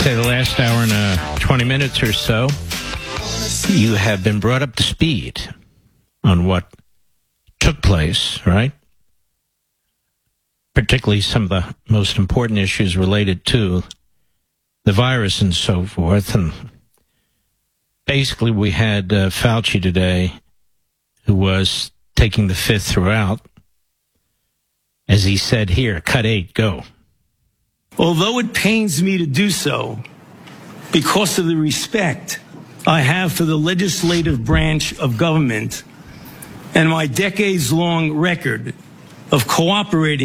Say the last hour and 20 minutes or so, you have been brought up to speed on what took place, right? Particularly some of the most important issues related to the virus and so forth. And basically, we had Fauci today, who was taking the fifth throughout. As he said here, cut 8, go. Although it pains me to do so, because of the respect I have for the legislative branch of government and my decades-long record of cooperating